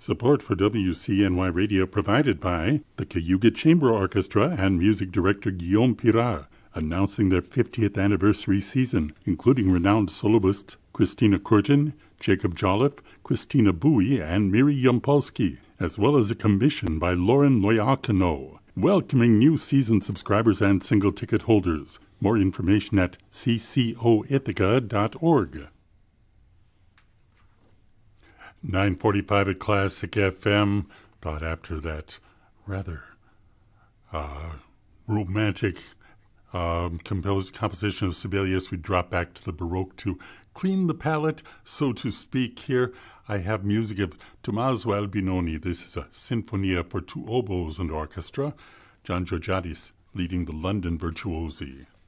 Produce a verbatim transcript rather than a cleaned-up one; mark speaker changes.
Speaker 1: Support for W C N Y Radio provided by the Cayuga Chamber Orchestra and music director Guillaume Pirard, announcing their fiftieth anniversary season, including renowned soloists Christina Curtin, Jacob Jolliffe, Christina Bowie, and Miri Yampolsky, as well as a commission by Lauren Loiacono, welcoming new season subscribers and single ticket holders. More information at c c o ithaca dot org. nine forty-five at Classic F M. Thought after that rather uh, romantic um, compos- composition of Sibelius, we drop back to the Baroque to clean the palate, so to speak. Here I have music of Tommaso Albinoni. This is a Sinfonia for two oboes and orchestra. John Georgiadis leading the London Virtuosi.